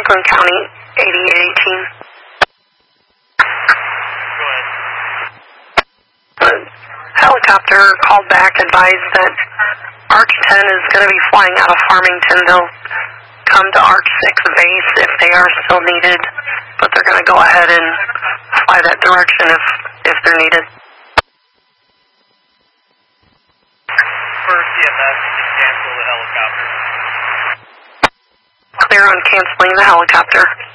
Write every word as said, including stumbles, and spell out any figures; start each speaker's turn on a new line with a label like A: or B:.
A: Franklin County, eighty-eight eighteen.
B: Go ahead.
A: The helicopter called back, advised that Arch ten is going to be flying out of Farmington. They'll come to Arch six base if they are still needed, but they're going to go ahead and fly that direction if, if they're needed.
B: For C F S, cancel the helicopter.
A: Clear on canceling the helicopter.